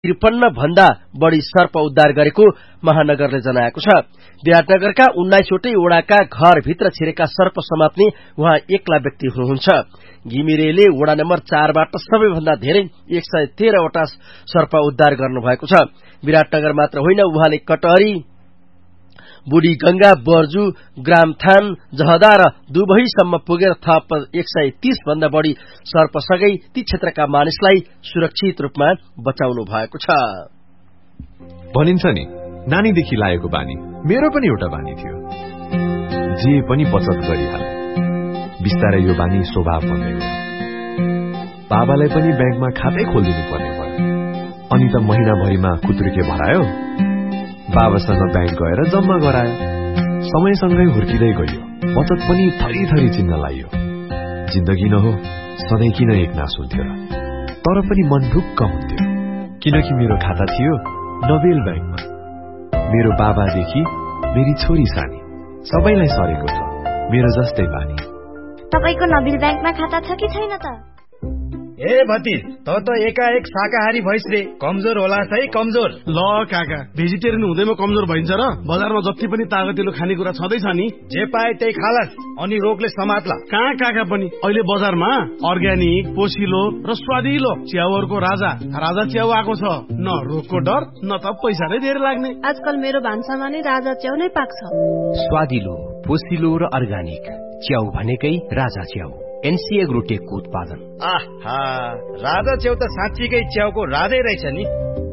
53 भन्दा बढी सर्प उद्धार गरेको महानगरले जनाएको छ। विराटनगरका 19 वटै वडाका घरभित्र छिरेका सर्प समात्ने उहाँ एक्ला व्यक्ति हुनुहुन्छ। घिमिरेले वडा नम्बर 4 बाट सबैभन्दा धेरै 113 वटा सर्प उद्धार गर्नुभएको छ। विराटनगर मात्र होइन, उहाँले कटहरी, बुढी गंगा, बर्जु, ग्रामथान, जहदा र दुबहीसम्म पुगेर थप 130 भन्दा बढी सर्पसँगै ती क्षेत्रका मानिसलाई सुरक्षित रूपमा बचाउनु भएको छ। भनिन्छ नि, नानीदेखि लागेको बानी मेरो पनि एउटा बानी थियो। जे पनि बचत गरिहाले। बिस्तारै यो बानी स्वभाव बन्दै गयो। बाबालाई पनि ब्याङ्कमा खातै खोलिदिनु पर्ने भयो। अनि त महिनाभरिमा खुत्रुके भरायो। बाबासँग ब्याङ्क गएर जम्मा गरायो। समयसँगै हुर्किँदै गयो। बचत पनि थरी थरी चिन्न लाग्यो। जिन्दगी न हो, सधैँ किन एकनास हुन्थ्यो र? तर पनि मन ढुक्क हुन्थ्यो, किनकि मेरो खाता थियो नोबेल ब्याङ्कमा। मेरो बाबादेखि मेरी छोरी सानी सबैलाई सरेको छ मेरो जस्तै बानी। तपाईको नोबेल ब्याङ्कमा खाता छ कि छैन त? ए भतिज, त एकाएक शाकाहारी भइस रे। कमजोर होला है, कमजोर। ल काका, भेजिटेरियन हुँदैमा कमजोर भइन्छ र? बजारमा जति पनि तागतिलो खानेकुरा छँदैछ नि, जे पाए त्यही खालास, अनि रोगले समात्ला। कहाँ काका पनि अहिले बजारमा अर्ग्यानिक, पोसिलो र स्वादिलो च्याउहरूको राजा च्याउ आएको छ। न रोगको डर, न त पैसा नै धेरै लाग्ने। आजकल मेरो भान्सामा नै राजा च्याउ नै पाक्छ। स्वादिलो, पोसिलो र अर्ग्यानिक च्याउ भनेकै राजा च्याउ। एनसी एग्रोटेकको उत्पादन। आहा, राजा च्याउ त साँच्चीकै च्याउको राजै रहेछ नि।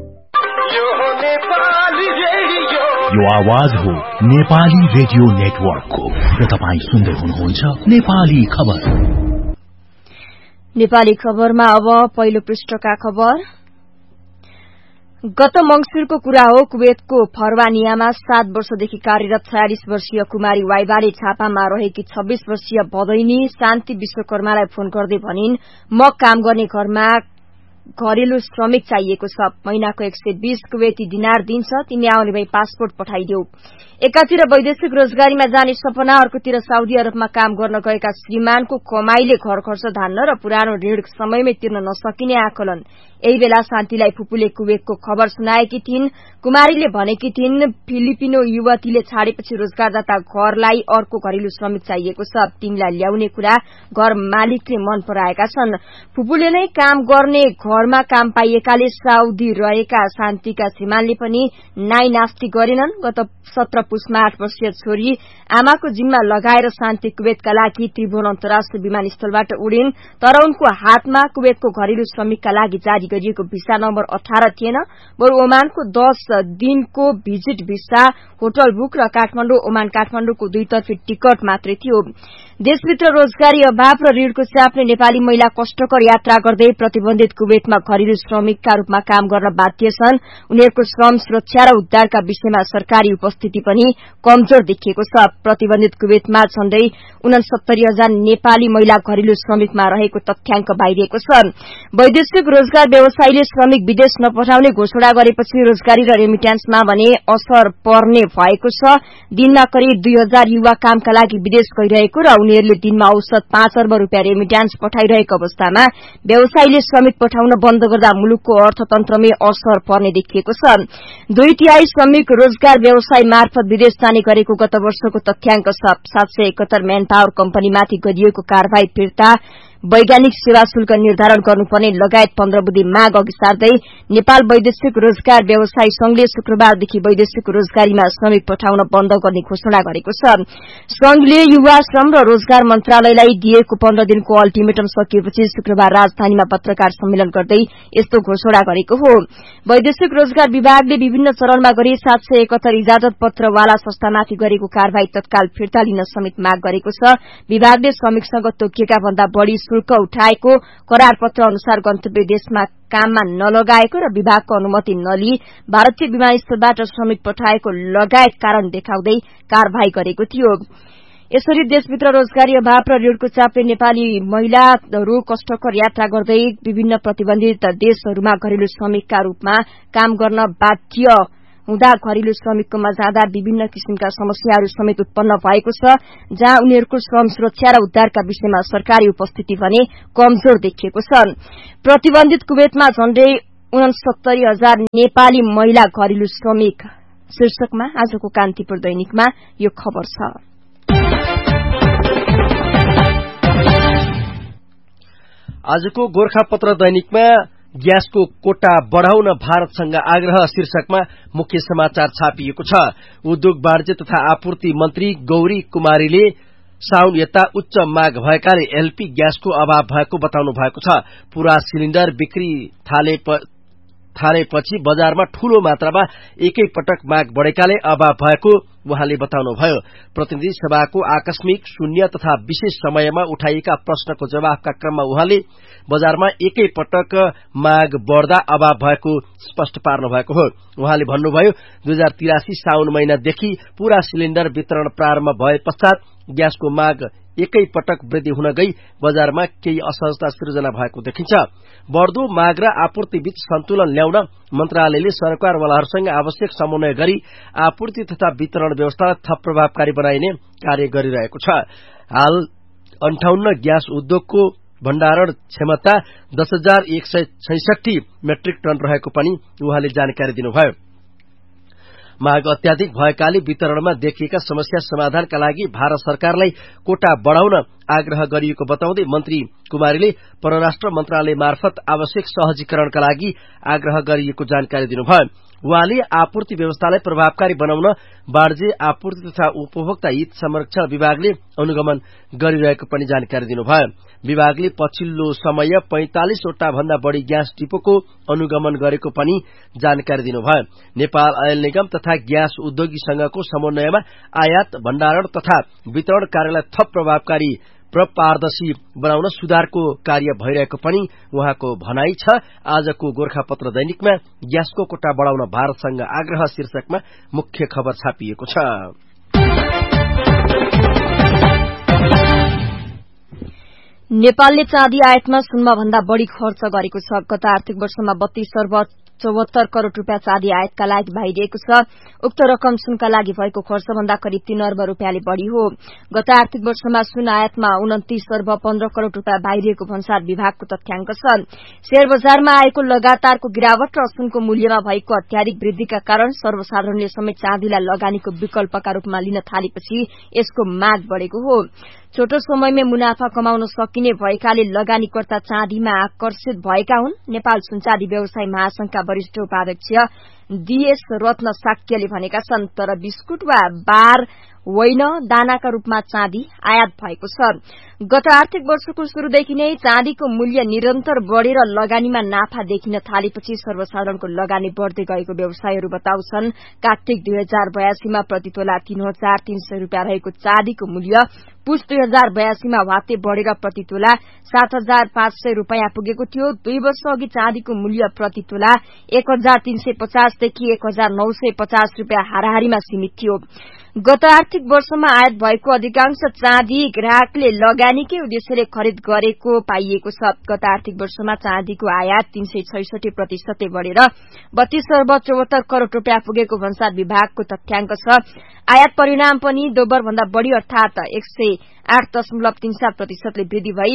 यो आवाज हो नेपाली रेडियो नेटवर्कको र तपाईँ सुन्दै हुनुहुन्छ नेपाली खबर। नेपाली खबरमा अब पहिलो पृष्ठका खबर। गत मंसिरको कुरा हो। कुवेतको फरवानियामा 7 वर्षदेखि कार्यरत 46 वर्षीय कुमारी वाइबाले छापामा रहेकी 26 वर्षीय भदैनी शान्ति विश्वकर्मालाई फोन गर्दै भनिन्, म काम गर्ने घरमा घरेलु श्रमिक चाहिएको छ। महिनाको 120 कुवेती दिनार दिन्छ, तिमी आउने भई पासपोर्ट पठाइदेऊ। एकातिर वैदेशिक रोजगारीमा जाने सपना, अर्कोतिर साउदी अरबमा काम गर्न गएका श्रीमानको कमाईले घर खर्च धान्न र पुरानो ऋण समयमै तिर्न नसकिने आकलन। यही बेला शान्तिलाई फुपूले कुवेतको खबर सुनाएकी थिइन्। कुमारीले भनेकी थिइन्, फिलिपिनो युवतीले छाडेपछि रोजगारदाता घरलाई अर्को घरेलु श्रमिक चाहिएको छ। तिमीलाई ल्याउने कुरा घर मालिकले मन पराएका छन्। फुपूले नै काम गर्ने घरमा काम पाइएकाले साउदी रहेका शान्तिका श्रीमानले पनि नाइ नास्ति गरेनन्। गत 17 पुसमा 8 वर्षीय छोरी आमाको जिम्मा लगाएर शान्ति कुवेतका लागि त्रिभुवन अन्तर्राष्ट्रिय विमानस्थलबाट उडिन्। तर उनको हातमा कुवेतको घरेलु श्रमिकका लागि जारी गरिएको भिसा नम्बर 18 थिएन, बरु ओमानको 10 दिनको भिजिट भिसा, होटल बुक र ओमान काठमाडौँको दुईतर्फी टिकट मात्रै थियो। देशभित्र रोजगारी अभाव र ऋणको चापले नेपाली महिला कष्टकर यात्रा गर्दै प्रतिबन्धित कुवेतमा घरेलु श्रमिकका रूपमा काम गर्न बाध्य छन्। उनीहरूको श्रम सुरक्षा र उद्धारका विषयमा सरकारी उपस्थिति पनि कमजोर देखिएको छ। प्रतिबन्धित कुवेतमा झण्डै 69,000 नेपाली महिला घरेलु श्रमिकमा रहेको तथ्याङ्क बाहिरिएको छ। वैदेशिक रोजगार व्यवसायीले श्रमिक विदेश नपठाउने घोषणा गरेपछि रोजगारी र रेमिट्यान्समा भने असर पर्ने भएको छ। दिनमा करिब 2000 युवा कामका लागि विदेश गइरहेको र उनीहरूले दिनमा औसत 5 अर्ब रुपियाँ रेमिट्यान्स पठाइरहेको अवस्थामा व्यवसायीले श्रमिक पठाउन बन्द गर्दा मुलुकको अर्थतन्त्रमै असर पर्ने देखिएको छ। 2/3 श्रमिक रोजगार व्यवसाय मार्फत विदेश जाने गरेको गत वर्षको तथ्याङ्क छ। 771 म्यान पावर कम्पनीमाथि गरिएको कारवाही फिर्ता, वैज्ञानिक सेवा शुल्क निर्धारण गर्नुपर्ने लगायत 15 बुँदे माग अघि सार्दै नेपाल वैदेशिक रोजगार व्यवसायी संघले शुक्रबारदेखि वैदेशिक रोजगारीमा श्रमिक पठाउन बन्द गर्ने घोषणा गरेको छ। संघले युवा श्रम र रोजगार मन्त्रालयलाई दिएको 15 दिनको अल्टिमेटम सकिएपछि शुक्रबार राजधानीमा पत्रकार सम्मेलन गर्दै यस्तो घोषणा गरेको हो। वैदेशिक रोजगार विभागले विभिन्न चरणमा गरी 771 इजाजत पत्रवाला संस्थामाथि गरेको कारवाही तत्काल फिर्ता लिन समेत माग गरेको छ। विभागले श्रमिकसँग तोकिएका भन्दा बढ़ी शुल्क उठाएको, करार पत्र अनुसार गन्तव्य देशमा काममा नलगाएको र विभागको अनुमति नलिई भारतीय विमानस्थलबाट श्रमिक पठाएको लगायत कारण देखाउँदै कारवाही गरेको थियो। यसरी देशभित्र रोजगारी अभाव र ऋणको चापले नेपाली महिलाहरू कष्टकर यात्रा गर्दै विभिन्न प्रतिबन्धित देशहरूमा घरेलु श्रमिकका रूपमा काम गर्न बाध्य हुँदा घरेलु श्रमिककोमा जाँदा विभिन्न किसिमका समस्याहरू समेत उत्पन्न भएको छ, जहाँ उनीहरूको श्रम सुरक्षा र उद्धारका विषयमा सरकारी उपस्थिति भने कमजोर देखिएको छ। प्रतिबन्धित कुवेतमा झण्डै 69,000 नेपाली महिला घरेलु श्रमिक शीर्षकमा आजको कान्तिपुर दैनिकमा यो खबर छ। आजको गोरखापत्र दैनिकमा ग्यासको कोटा बढ़ाउन भारतसँग आग्रह शीर्षकमा मुख्य समाचार छापिएको छ। उद्योग वाणिज्य तथा आपूर्ति मन्त्री गौरी कुमारीले साउन यता उच्च माग भएकाले एलपी ग्यासको अभाव भएको बताउनु भएको छ। पूरा सिलिण्डर बिक्री थालेपछि बजारमा ठूलो मात्रामा एकै पटक माग बढ़ेकाले अभाव भएको उहाँले बताउनुभयो। प्रतिनिधि सभाको आकस्मिक शून्य तथा विशेष समयमा उठाइएका प्रश्नको जवाफका क्रममा उहाँले बजारमा एकै पटक माग बढ़दा अभाव भएको स्पष्ट पार्नु भएको हो। उहाँले भन्नुभयो 2083 साउन महिनादेखि पूरा सिलिण्डर वितरण प्रारम्भ भए पश्चात ग्यासको माग एकै पटक वृद्धि हुन गई बजारमा केही असहजता सिर्जना भएको देखिन्छ। बढ़दो माग र आपूर्ति बीच सन्तुलन ल्याउन मन्त्रालयले सरकारवालाहरूसँग आवश्यक समन्वय गरी आपूर्ति तथा वितरण व्यवस्थालाई थप प्रभावकारी बनाइने कार्य गरिरहेको छ। हाल 58 ग्यास उद्योगको भण्डारण क्षमता 10,166 मेट्रिक टन रहेको पनि उहाँले जानकारी दिनुभयो। माग अत्याधिक भएकाले वितरणमा देखिएका समस्या समाधानका लागि भारत सरकारलाई कोटा बढ़ाउन आग्रह गरिएको बताउँदै मन्त्री कुमारीले परराष्ट्र मन्त्रालय मार्फत आवश्यक सहजीकरणका लागि आग्रह गरिएको जानकारी दिनुभयो। उहाँले आपूर्ति व्यवस्थालाई प्रभावकारी बनाउन वाणिज्य आपूर्ति तथा उपभोक्ता हित संरक्षण विभागले अनुगमन गरिरहेको पनि जानकारी दिनुभयो। विभागले पछिल्लो समय 45 वटा भन्दा बढ़ी ग्यास डिपोको अनुगमन गरेको पनि जानकारी दिनुभयो। नेपाल अयल निगम तथा ग्यास उद्योगीसँगको समन्वयमा आयात भण्डारण तथा वितरण कार्यलाई थप प्रभावकारी र पारदर्शी बनाउन सुधारको कार्य भइरहेको पनि उहाँको भनाई छ। आजको गोरखापत्र दैनिकमा ग्यासको कोटा बढ़ाउन भारतसँग आग्रह शीर्षकमा मुख्य खबर छापिएको छ। नेपालले चाँदी आयातमा सुनमा भन्दा बढ़ी खर्च गरेको छ। गत आर्थिक वर्षमा 32 अर्ब 74 करोड़ रूपियाँ चाँदी आयातका लागि बाहिरिएको छ। उक्त रकम सुनका लागि भएको खर्चभन्दा करिब 3 अर्ब रूपियाँले बढ़ी हो। गत आर्थिक वर्षमा सुन आयातमा 29 अर्ब 15 करोड़ रूपियाँ बाहिरिएको भन्सार विभागको तथ्याङ्क छ। शेयर बजारमा आएको लगातारको गिरावट र सुनको मूल्यमा भएको अत्याधिक वृद्धिका कारण सर्वसाधारणले समेत चाँदीलाई लगानीको विकल्पका रूपमा लिन थालेपछि यसको माग बढ़ेको हो। छोटो समयमै मुनाफा कमाउन सकिने भएकाले लगानीकर्ता चाँदीमा आकर्षित भएका हुन्। नेपाल सुनचाँदी व्यवसाय महासंघका वरिष्ठ उपाध्यक्ष डीएस रत्न साक्यले भनेका छन्। तर बिस्कुट वा बार होइन, दानाका रूपमा चाँदी आयात भएको छ। गत आर्थिक वर्षको शुरूदेखि नै चाँदीको मूल्य निरन्तर बढ़ेर लगानीमा नाफा देखिन थालेपछि सर्वसाधारणको लगानी बढ़दै गएको व्यवसायीहरू बताउँछन्। कार्तिक 2082 मा प्रति तोला 3,300 रूपियाँ रहेको चाँदीको मूल्य पुष 2082 मा वात्ते बढ़ेर प्रति तोला 7,500 रूपियाँ पुगेको थियो। 2 वर्ष अघि चाँदीको मूल्य प्रति तोला 1,350 देखि 1,950 रूपियाँ हाराहारीमा सीमित थियो। गत आर्थिक वर्षमा आयात भएको अधिकांश चाँदी ग्राहकले लगानीकै उद्देश्यले खरिद गरेको पाइएको छ। गत आर्थिक वर्षमा चाँदीको आयात 366% बढ़ेर 32 अर्ब 74 करोड़ रूपियाँ पुगेको भन्सार विभागको तथ्याङ्क छ। आयात परिणाम पनि दोब्बर भन्दा बढ़ी अर्थात 108.37% ले वृद्धि भई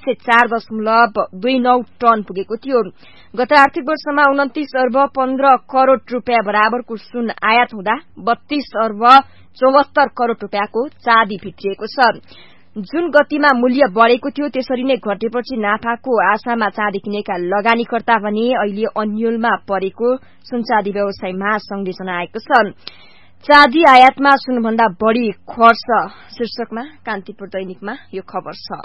104.29 टन पुगेको थियो। गत आर्थिक वर्षमा 29 अर्ब 15 करोड़ रूपियाँ बराबरको सुन आयात हुँदा 32 अर्ब 74 करोड़ रूपियाँको चाँदी भित्रिएको छ। जुन गतिमा मूल्य बढ़ेको थियो त्यसरी नै घटेपछि नाफाको आशामा चाँदी किनेका लगानीकर्ता भने अहिले अन्यलमा परेको सुनचाँदी व्यवसाय महासंघले जनाएको छ। चाँदी आयातमा सुनभन्दा बढ़ी खर्च शीर्षकमा कान्तिपुर दैनिकमा यो खबर छ।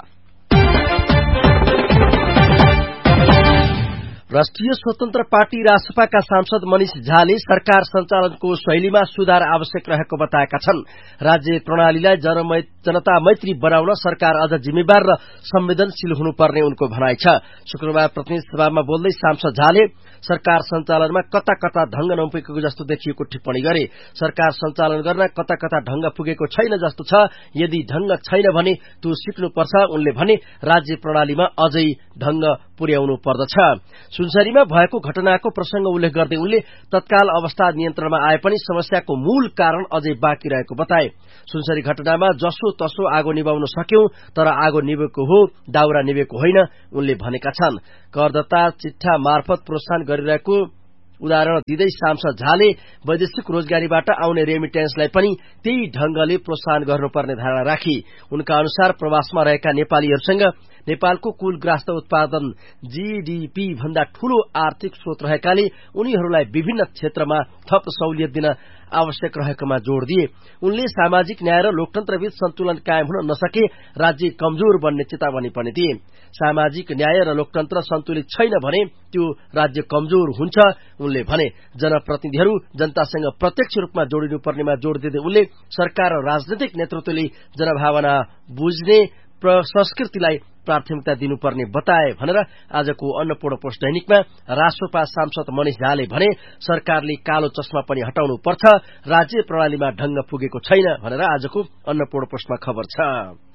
राष्ट्रिय स्वतन्त्र पार्टी रासपाका सांसद मनिष झाले सरकार सञ्चालनको शैलीमा सुधार आवश्यक रहेको बताएका छन्। राज्य प्रणालीलाई जनता मैत्री बनाउन सरकार अझ जिम्मेवार र संवेदनशील हुनुपर्ने उनको भनाइ छ। शुक्रबार प्रतिनिधि सभामा बोल्दै सांसद झाले सरकार सञ्चालनमा कता कता ढंग नपुगेको जस्तो देखिएको टिप्पणी गरे। सरकार सञ्चालन गर्न कता कता ढंग पुगेको छैन जस्तो छ। यदि ढंग छैन भने त्यो सिक्नुपर्छ। उनले भने राज्य प्रणालीमा अझै ढंग पुर्याउनु पर्दछ। सुनसरीमा भएको घटनाको प्रसंग उल्लेख गर्दै उनले तत्काल अवस्था नियन्त्रणमा आए पनि समस्याको मूल कारण अझै बाँकी रहेको बताए। सुनसरी घटनामा जसो तसो आगो निभाउन सक्यौं, तर आगो निभेको हो, दाउरा निभेको होइन उनले भनेका छन्। करदाता चिट्ठा मार्फत प्रोत्साहन गरिरहेको उदाहरण दिँदै सांसद झाले वैदेशिक रोजगारीबाट आउने रेमिटेन्सलाई पनि त्यही ढंगले प्रोत्साहन गर्नुपर्ने धारणा राखी। उनका अनुसार प्रवासमा रहेका नेपालीहरूसँग नेपालको कुल ग्राहस्थ उत्पादन जीडीपी भन्दा ठूलो आर्थिक स्रोत रहेकाले उनीहरूलाई विभिन्न क्षेत्रमा थप सहुलियत दिन आवश्यक रहेकोमा जोड़ दिए। उनले सामाजिक न्याय र लोकतन्त्रबीच सन्तुलन कायम हुन नसके राज्य कमजोर बन्ने चेतावनी पनि दिए। सामाजिक न्याय र लोकतन्त्र सन्तुलित छैन भने त्यो राज्य कमजोर हुन्छ उनले भने। जनप्रतिनिधिहरू जनतासँग प्रत्यक्ष रूपमा जोडिनुपर्नेमा जोड़ दिँदै उनले सरकार र राजनैतिक नेतृत्वले जनभावना बुझ्ने संस्कृतिलाई प्राथमिकता दिनुपर्ने बताए भनेर आजको अन्नपूर्ण पोस्ट दैनिकमा राष्ट्रपा सांसद मनिष झाले भने सरकारले कालो चस्मा पनि हटाउनु पर्छ, राज्य प्रणालीमा ढंग पुगेको छैन भनेर आजको अन्नपूर्ण पोस्टमा खबर छ।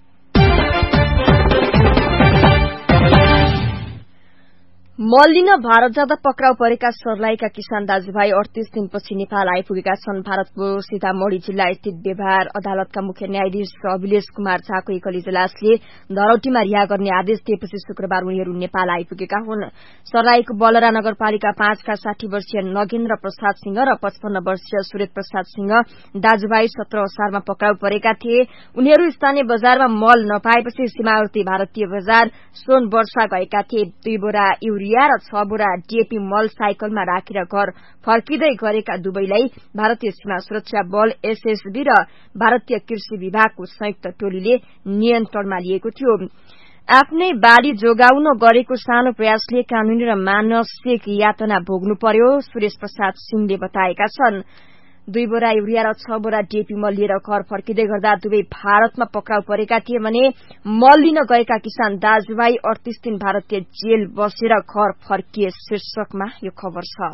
मल लिन भारत जाँदा पक्राउ परेका सर्लाहीका किसान दाजुभाइ 38 दिनपछि नेपाल आइपुगेका छन्। भारतको सीतामढ़ी जिल्ला स्थित व्यवहार अदालतका मुख्य न्यायाधीश अभिलेश कुमार झाको एकल इजलासले धरौटीमा रिहा गर्ने आदेश दिएपछि शुक्रबार उनीहरू नेपाल आइपुगेका हुन्। सर्लाहीको बलरा नगरपालिका 5 का 60 वर्षीय नगेन्द्र प्रसाद सिंह र 55 वर्षीय सुरेश प्रसाद सिंह दाजुभाइ 17 असारमा पक्राउ परेका थिए। उनीहरू स्थानीय बजारमा मल नपाएपछि सीमावर्ती भारतीय बजार सोन वर्षा गएका थिए। 2 बोरा र 6 बोरा डीएपी मल साइकलमा राखेर घर फर्किँदै गरेका दुवैलाई भारतीय सीमा सुरक्षा बल एसएसबी र भारतीय कृषि विभागको संयुक्त टोलीले नियन्त्रणमा लिएको थियो। आफ्नै बाढी जोगाउन गरेको सानो प्रयासले कानूनी र मानसिक यातना भोग्नु पर्यो, सुरेश प्रसाद सिंहले बताएका छन्। 2 बोरा युरिया र 6 बोरा डीएपी मल लिएर घर फर्किँदै गर्दा दुवै भारतमा पक्राउ परेका थिए भने मल लिन गएका किसान दाजुभाइ 38 दिन भारतीय जेल बसेर घर फर्किए शीर्षकमा यो खबर छ।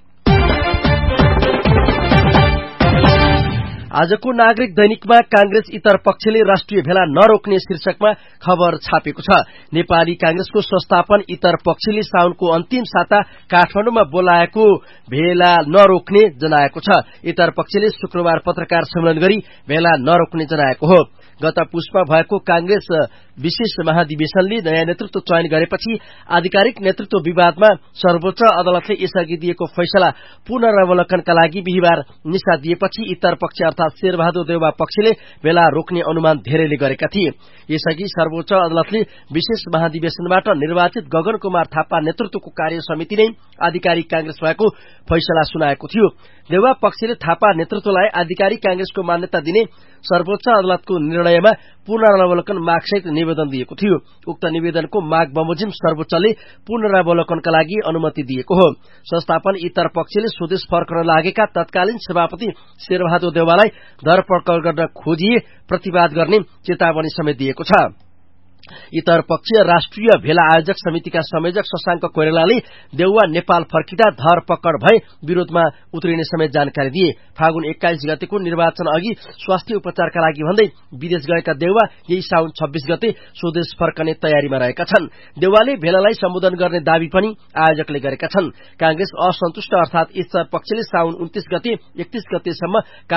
आजको नागरिक दैनिकमा कांग्रेस इतर पक्षले राष्ट्रिय भेला नरोक्ने शीर्षकमा खबर छापेको छ। नेपाली कांग्रेसको संस्थापन इतर पक्षले साउनको अन्तिम साता काठमाडौँमा बोलाएको भेला नरोक्ने जनाएको छ। इतर पक्षले शुक्रबार पत्रकार सम्मेलन गरी भेला नरोक्ने जनाएको हो। गत पुष्पमा भएको कांग्रेस विशेष महाधिवेशनले नयाँ नेतृत्व चयन गरेपछि आधिकारिक नेतृत्व विवादमा सर्वोच्च अदालतले यसअघि दिएको फैसला पुनरावलोकनका लागि बिहिबार निशा दिएपछि इतर पक्ष अर्थात शेरबहादुर देउवा पक्षले भेला रोक्ने अनुमान धेरैले गरेका थिए। यसअघि सर्वोच्च अदालतले विशेष महाधिवेशनबाट निर्वाचित गगन कुमार थापा नेतृत्वको कार्य समिति नै आधिकारिक कांग्रेस भएको फैसला सुनाएको थियो। देउवा पक्षले थापा नेतृत्वलाई आधिकारिक कांग्रेसको मान्यता दिने सर्वोच्च अदालतको निर्णयमा पुनरावलोकन मागसहित निवेदन दिएको थियो। उक्त निवेदनको माग बमोजिम सर्वोच्चले पुनरावलोकनका लागि अनुमति दिएको हो। संस्थापन इतर पक्षले स्वदेश फर्कन लागेका तत्कालीन सभापति शेरबहादुर देउवालाई धरपकड गर्न खोजिए प्रतिवाद गर्ने चेतावनी समेत दिएको छ। इतर पक्षीय राष्ट्रिय भेला आयोजक समितिका संयोजक शशाङ्क कोइरालाले देउवा नेपाल फर्किँदा धरपकड भए विरोधमा उत्रिने समेत जानकारी दिए। फागुन 21 गतेको निर्वाचन अघि स्वास्थ्य उपचारका लागि भन्दै विदेश गएका देउवा यही साउन 26 गते स्वदेश फर्कने तयारीमा रहेका छन्। देउवाले भेलालाई सम्बोधन गर्ने दावी पनि आयोजकले गरेका छन्। कांग्रेस असन्तुष्ट अर्थात इतर पक्षले साउन 29 गते 31 गतेसम्म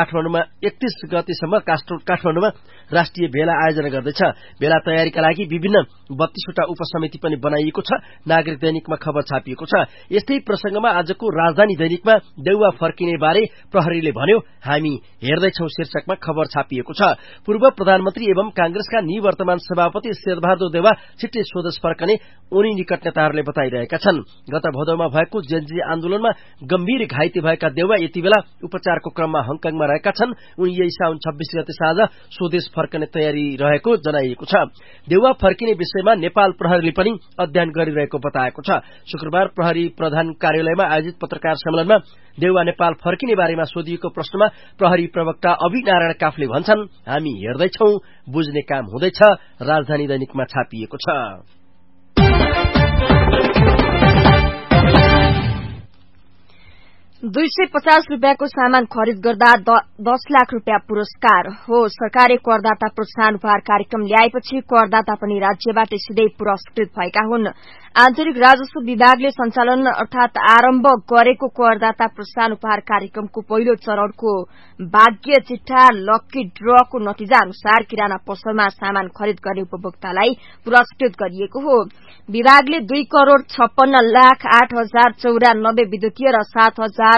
काठमाडौँमा राष्ट्रिय भेला आयोजना गर्दैछ। भेला तयारीका लागि विभिन्न 32 वटा उपसमिति पनि बनाइएको छ। नागरिक दैनिकमा खबर छापिएको छ। यस्तै प्रसंगमा आजको राजधानी दैनिकमा देउवा फर्किने बारे प्रहरीले भन्यो, हामी हेर्दैछौं शीर्षकमा खबर छापिएको छ। पूर्व प्रधानमन्त्री एवं कांग्रेसका निवर्तमान सभापति शेरबहादुर देउवा छिट्टै स्वदेश फर्कने उनी निकट नेताहरूले बताइरहेका छन्। गत भदौमा भएको जेनजी आन्दोलनमा गम्भीर घाइते भएका देउवा यति बेला उपचारको क्रममा हङकङमा रहेका छन्। उनी यही साउन 26 गते साँझ स्वदेश फर्कने तयारी रहेको जनाइएको छ। देउवा फर्किने विषयमा नेपाल प्रहरीले पनि अध्ययन गरिरहेको बताएको छ। शुक्रबार प्रहरी प्रधान कार्यालयमा आयोजित पत्रकार सम्मेलनमा देउवा नेपाल फर्किने बारेमा सोधिएको प्रश्नमा प्रहरी प्रवक्ता अभिनारायण काफले भन्छन्, हामी हेर्दैछौं, बुझ्ने काम हुँदैछ। राजधानी दैनिकमा छापिएको छ। 250 रुपियाँको सामान खरिद गर्दा 10 लाख रुपियाँ पुरस्कार हो। सरकारले करदाता प्रोत्साहन उपहार कार्यक्रम ल्याएपछि करदाता पनि राज्यबाट सिधै पुरस्कृत भएका हुन्। आन्तरिक राजस्व विभागले सञ्चालन अर्थात आरम्भ गरेको करदाता प्रोत्साहन उपहार कार्यक्रमको पहिलो चरणको भाग्य चिट्ठा लकी ड्रको नतिजा अनुसार किराना पसलमा सामान खरिद गर्ने उपभोक्तालाई पुरस्कृत गरिएको हो। विभागले 2,56,08,094 विद्युतीय र 7,000